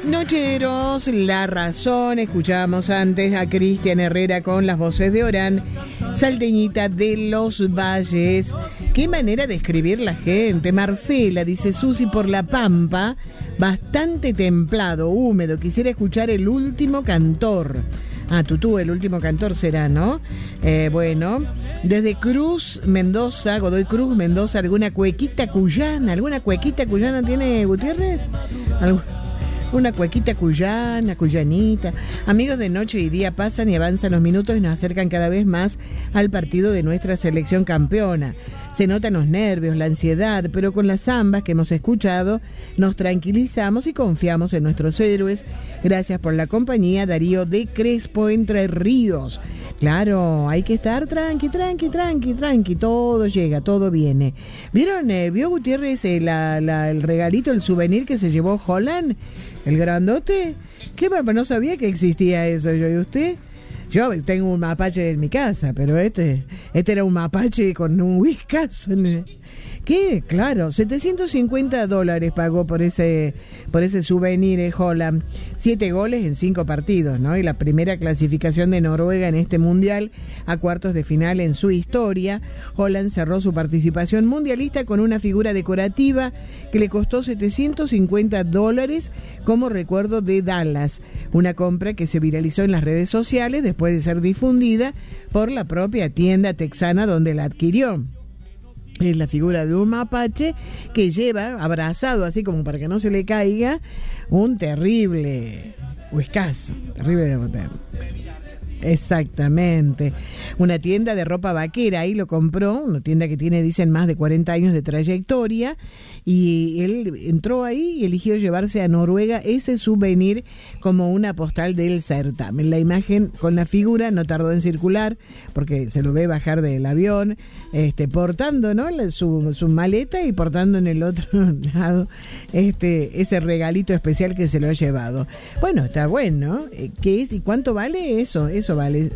Nocheros, La Razón. Escuchamos antes a Cristian Herrera con las voces de Orán, salteñita de los Valles. Qué manera de escribir la gente. Marcela dice: Susi, por la Pampa, bastante templado, húmedo. Quisiera escuchar El Último Cantor. Ah, Tutú, El Último Cantor será, ¿no? Bueno, desde Cruz, Mendoza, Godoy Cruz, Mendoza, ¿alguna cuequita cuyana? ¿Alguna cuequita cuyana tiene Gutiérrez? Una cuequita cuyana, cuyanita. Amigos, de noche y día pasan y avanzan los minutos y nos acercan cada vez más al partido de nuestra selección campeona. Se notan los nervios, la ansiedad, pero con las zambas que hemos escuchado nos tranquilizamos y confiamos en nuestros héroes. Gracias por la compañía, Darío de Crespo, Entre Ríos. Claro, hay que estar tranqui, todo llega, todo viene. ¿Vieron, vio Gutiérrez el regalito, el souvenir que se llevó Holland? ¿El grandote? ¿Qué? No sabía que existía eso, yo. ¿Y usted? Yo tengo un mapache en mi casa, pero este era un mapache con un whiskazo. ¿Qué? Claro, $750 pagó por ese souvenir Holland. 7 goles en 5 partidos, ¿no? Y la primera clasificación de Noruega en este mundial a cuartos de final en su historia. Holland cerró su participación mundialista con una figura decorativa que le costó $750 como recuerdo de Dallas. Una compra que se viralizó en las redes sociales después de ser difundida por la propia tienda texana donde la adquirió. Es la figura de un mapache que lleva abrazado, así como para que no se le caiga, un terrible huescazo. Terrible. Exactamente. Una tienda de ropa vaquera, ahí lo compró, una tienda que tiene, dicen, más de 40 años de trayectoria, y él entró ahí y eligió llevarse a Noruega ese souvenir como una postal del certamen. La imagen con la figura no tardó en circular, porque se lo ve bajar del avión, portando, ¿no?, su maleta, y portando en el otro lado ese regalito especial que se lo ha llevado. Bueno, está bueno. ¿Qué es y cuánto vale eso? Eso vale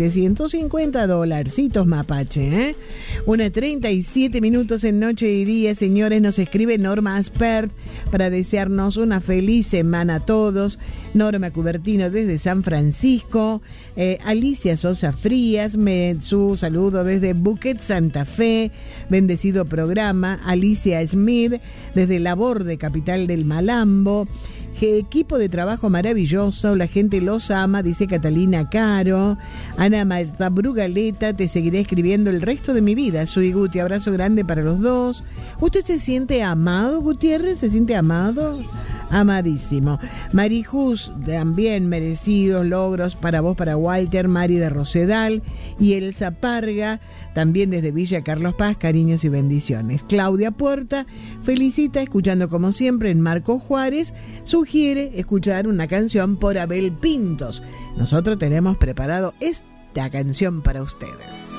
$750, mapache, ¿eh? 1:37 minutos en Noche y Día, señores. Nos escribe Norma Aspert para desearnos una feliz semana a todos. Norma Cubertino desde San Francisco. Alicia Sosa Frías, su saludo desde Buquet, Santa Fe. Bendecido programa. Alicia Smith desde Laborde, capital del Malambo. Equipo de trabajo maravilloso, la gente los ama, dice Catalina Caro. Ana Marta Brugaleta: te seguiré escribiendo el resto de mi vida. Soy Guti, abrazo grande para los dos. ¿Usted se siente amado, Gutiérrez? ¿Se siente amado? Amadísimo. Marijus, también merecidos logros para vos, para Walter. Mari de Rosedal y Elsa Parga, también desde Villa Carlos Paz, cariños y bendiciones. Claudia Puerta felicita, escuchando como siempre en Marco Juárez. Sugiere escuchar una canción por Abel Pintos. Nosotros tenemos preparado esta canción para ustedes.